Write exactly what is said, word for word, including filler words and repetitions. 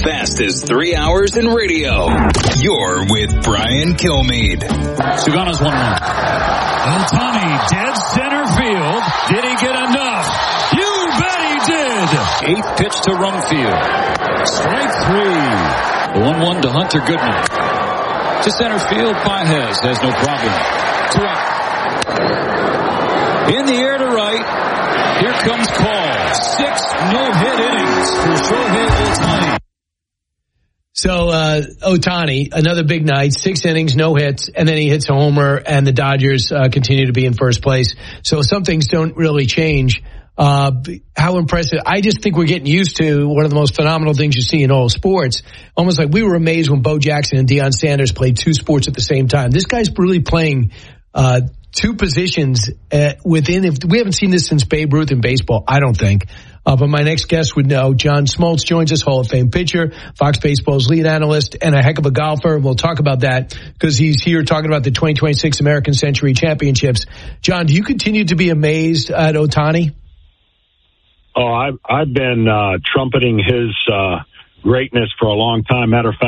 fastest three hours in radio. You're with Brian Kilmeade. Sugano's one run. Ohtani, dead center field. Did he get enough? You bet he did. Eighth pitch to Rumfield. Strike three. one one to Hunter Goodman. To center field, Pages has no problem. Two out. In the air to right. Here comes Call. Six no-hit innings for Shohei Ohtani. So, uh, Ohtani, another big night, six innings, no hits, and then he hits a homer, and the Dodgers uh, continue to be in first place. So some things don't really change. Uh, how impressive. I just think we're getting used to one of the most phenomenal things you see in all sports. Almost like we were amazed when Bo Jackson and Deion Sanders played two sports at the same time. This guy's really playing uh two positions uh, within. If we haven't seen this since Babe Ruth in baseball, I don't think. Uh, but my next guest would know. John Smoltz joins us, Hall of Fame pitcher, Fox Baseball's lead analyst, and a heck of a golfer. We'll talk about that because he's here talking about the twenty twenty-six American Century Championships. John, do you continue to be amazed at Ohtani? Oh, I've, I've been uh, trumpeting his uh, greatness for a long time. Matter of fact,